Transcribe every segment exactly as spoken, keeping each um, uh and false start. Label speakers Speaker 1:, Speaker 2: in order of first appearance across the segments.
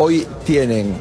Speaker 1: hoy tienen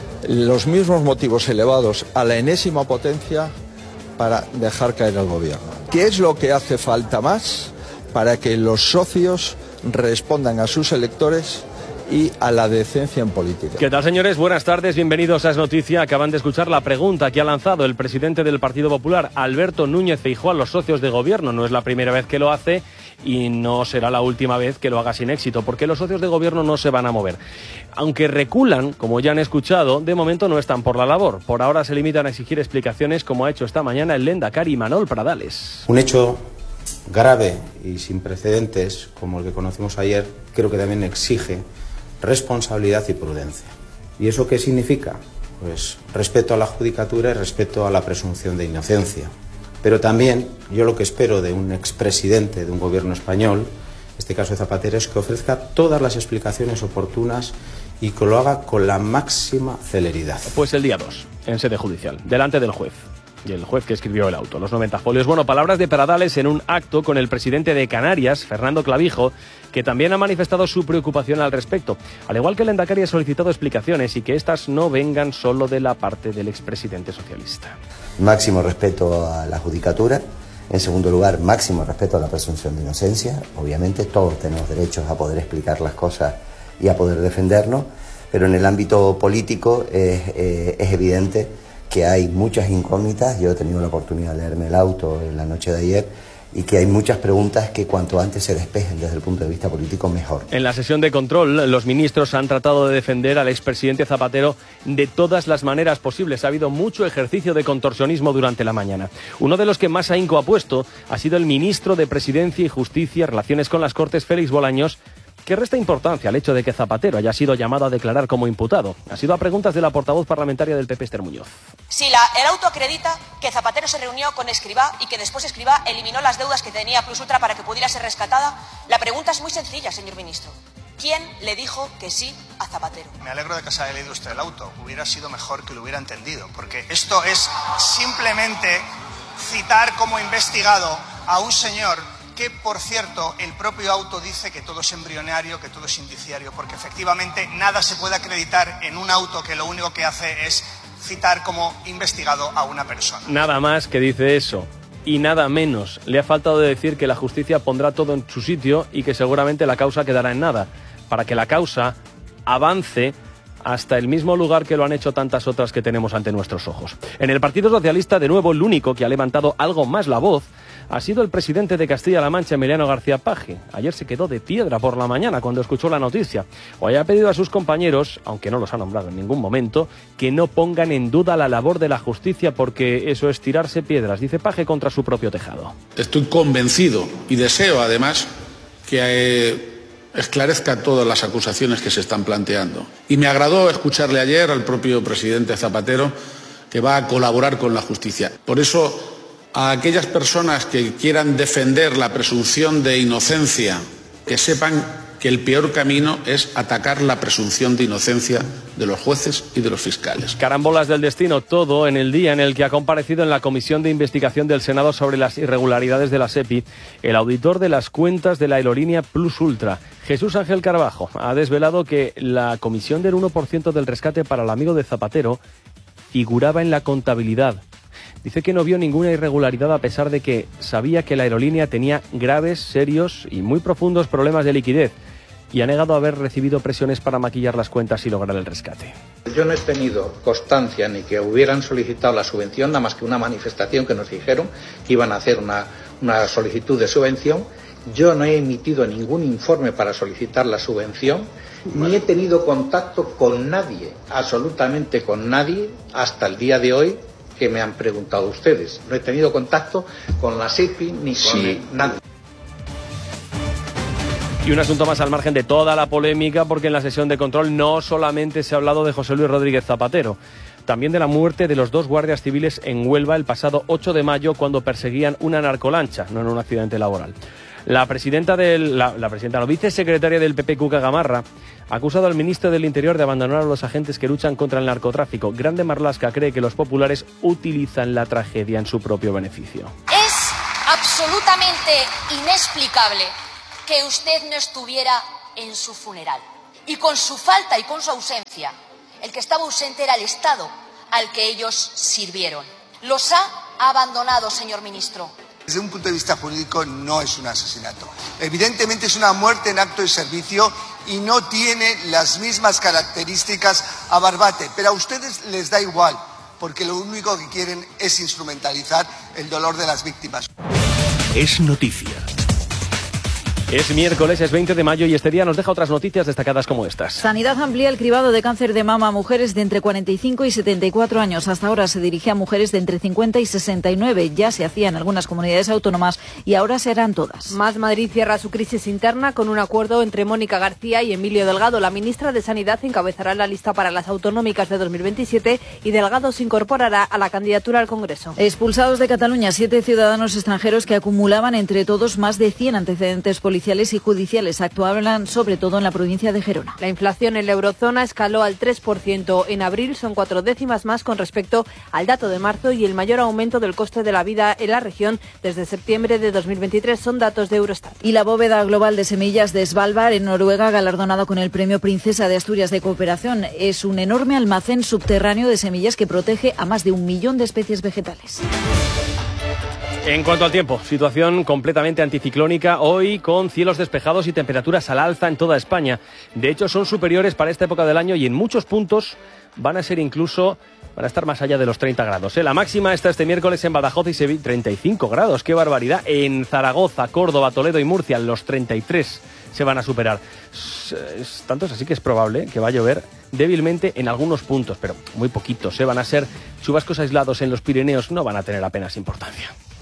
Speaker 1: los mismos motivos elevados a la enésima potencia para dejar caer al gobierno. ¿Qué es lo que hace falta más para que los socios respondan a sus electores y a la decencia en política?
Speaker 2: ¿Qué tal, señores? Buenas tardes, bienvenidos a Es Noticia. Acaban de escuchar la pregunta que ha lanzado el presidente del Partido Popular, Alberto Núñez Feijóo, a los socios de gobierno. No es la primera vez que lo hace y no será la última vez que lo haga sin éxito, porque los socios de gobierno no se van a mover. Aunque reculan, como ya han escuchado, de momento no están por la labor. Por ahora se limitan a exigir explicaciones, como ha hecho esta mañana el lehendakari Imanol Pradales.
Speaker 3: Un hecho grave y sin precedentes, como el que conocimos ayer, creo que también exige responsabilidad y prudencia. ¿Y eso qué significa? Pues respeto a la judicatura y respeto a la presunción de inocencia. Pero también yo lo que espero de un expresidente de un gobierno español, en este caso de Zapatero, es que ofrezca todas las explicaciones oportunas y que lo haga con la máxima celeridad.
Speaker 2: Pues el día dos, en sede judicial, delante del juez. Y el juez que escribió el auto, los noventa folios. Bueno, palabras de Pradales en un acto con el presidente de Canarias, Fernando Clavijo, que también ha manifestado su preocupación al respecto. Al igual que el lehendakari ha solicitado explicaciones y que estas no vengan solo de la parte del expresidente socialista.
Speaker 4: Máximo respeto a la judicatura. En segundo lugar, máximo respeto a la presunción de inocencia. Obviamente todos tenemos derechos a poder explicar las cosas y a poder defendernos, pero en el ámbito político es, eh, es evidente que hay muchas incógnitas. Yo he tenido la oportunidad de leerme el auto en la noche de ayer y que hay muchas preguntas que cuanto antes se despejen desde el punto de vista político, mejor.
Speaker 2: En la sesión de control, los ministros han tratado de defender al expresidente Zapatero de todas las maneras posibles. Ha habido mucho ejercicio de contorsionismo durante la mañana. Uno de los que más ahínco ha puesto ha sido el ministro de Presidencia y Justicia, Relaciones con las Cortes, Félix Bolaños, que resta importancia al hecho de que Zapatero haya sido llamado a declarar como imputado. Ha sido a preguntas de la portavoz parlamentaria del P P, Esther Muñoz.
Speaker 5: Si la, el auto acredita que Zapatero se reunió con Escrivá y que después Escrivá eliminó las deudas que tenía Plus Ultra para que pudiera ser rescatada, la pregunta es muy sencilla, señor ministro. ¿Quién le dijo que sí a Zapatero?
Speaker 6: Me alegro de que se haya leído usted el auto. Hubiera sido mejor que lo hubiera entendido, porque esto es simplemente citar como investigado a un señor que, por cierto, el propio auto dice que todo es embrionario, que todo es indiciario, porque efectivamente nada se puede acreditar en un auto que lo único que hace es citar como investigado a una persona.
Speaker 2: Nada más que dice eso, y nada menos. Le ha faltado decir que la justicia pondrá todo en su sitio y que seguramente la causa quedará en nada, para que la causa avance hasta el mismo lugar que lo han hecho tantas otras que tenemos ante nuestros ojos. En el Partido Socialista, de nuevo, el único que ha levantado algo más la voz ha sido el presidente de Castilla-La Mancha, Emiliano García Paje. Ayer se quedó de piedra por la mañana cuando escuchó la noticia. Hoy ha pedido a sus compañeros, aunque no los ha nombrado en ningún momento, que no pongan en duda la labor de la justicia, porque eso es tirarse piedras, dice Paje, contra su propio tejado.
Speaker 7: Estoy convencido y deseo, además, que eh, esclarezca todas las acusaciones que se están planteando. Y me agradó escucharle ayer al propio presidente Zapatero que va a colaborar con la justicia. Por eso, a aquellas personas que quieran defender la presunción de inocencia, que sepan que el peor camino es atacar la presunción de inocencia de los jueces y de los fiscales.
Speaker 2: Carambolas del destino, todo en el día en el que ha comparecido en la Comisión de Investigación del Senado sobre las irregularidades de la SEPI el auditor de las cuentas de la aerolínea Plus Ultra, Jesús Ángel Carbajo. Ha desvelado que la comisión del uno por ciento del rescate para el amigo de Zapatero figuraba en la contabilidad. Dice que no vio ninguna irregularidad a pesar de que sabía que la aerolínea tenía graves, serios y muy profundos problemas de liquidez, y ha negado haber recibido presiones para maquillar las cuentas y lograr el rescate.
Speaker 8: Yo no he tenido constancia ni que hubieran solicitado la subvención, nada más que una manifestación que nos dijeron que iban a hacer una, una solicitud de subvención. Yo no he emitido ningún informe para solicitar la subvención, ni he tenido contacto con nadie, absolutamente con nadie, hasta el día de hoy, que me han preguntado ustedes. No he tenido contacto con la SEPI ni con sí. nadie.
Speaker 2: Y un asunto más al margen de toda la polémica, porque en la sesión de control no solamente se ha hablado de José Luis Rodríguez Zapatero, también de la muerte de los dos guardias civiles en Huelva el pasado ocho de mayo cuando perseguían una narcolancha, no en un accidente laboral. La presidenta del, la, la presidenta, la vicesecretaria del P P, Cuca Gamarra, ha acusado al ministro del Interior de abandonar a los agentes que luchan contra el narcotráfico. Grande Marlaska cree que los populares utilizan la tragedia en su propio beneficio.
Speaker 5: Es absolutamente inexplicable que usted no estuviera en su funeral. Y con su falta y con su ausencia, el que estaba ausente era el Estado al que ellos sirvieron. Los ha abandonado, señor ministro.
Speaker 9: Desde un punto de vista jurídico no es un asesinato. Evidentemente es una muerte en acto de servicio y no tiene las mismas características a Barbate, pero a ustedes les da igual, porque lo único que quieren es instrumentalizar el dolor de las víctimas.
Speaker 10: Es noticia.
Speaker 2: Es miércoles, es veinte de mayo y este día nos deja otras noticias destacadas como estas.
Speaker 11: Sanidad amplía el cribado de cáncer de mama a mujeres de entre cuarenta y cinco y setenta y cuatro años. Hasta ahora se dirigía a mujeres de entre cincuenta y sesenta y nueve. Ya se hacía en algunas comunidades autónomas y ahora se harán todas.
Speaker 12: Más Madrid cierra su crisis interna con un acuerdo entre Mónica García y Emilio Delgado. La ministra de Sanidad encabezará la lista para las autonómicas de dos mil veintisiete y Delgado se incorporará a la candidatura al Congreso.
Speaker 11: Expulsados de Cataluña, siete ciudadanos extranjeros que acumulaban entre todos más de cien antecedentes policiales y judiciales. Actuaban sobre todo en la provincia de Gerona.
Speaker 12: La inflación en la eurozona escaló al tres por ciento en abril, son cuatro décimas más con respecto al dato de marzo y el mayor aumento del coste de la vida en la región desde septiembre de dos mil veintitrés son datos de Eurostat.
Speaker 11: Y la bóveda global de semillas de Svalbard en Noruega, galardonado con el premio Princesa de Asturias de Cooperación, es un enorme almacén subterráneo de semillas que protege a más de un millón de especies vegetales.
Speaker 2: En cuanto al tiempo, situación completamente anticiclónica hoy con cielos despejados y temperaturas al alza en toda España. De hecho, son superiores para esta época del año y en muchos puntos van a ser incluso, van a estar más allá de los treinta grados. ¿eh? La máxima está este miércoles en Badajoz y Sevilla, treinta y cinco grados, qué barbaridad. En Zaragoza, Córdoba, Toledo y Murcia, los treinta y tres se van a superar. Es, tanto es así que es probable que va a llover débilmente en algunos puntos, pero muy poquitos. ¿eh? Van a ser chubascos aislados en los Pirineos, no van a tener apenas importancia.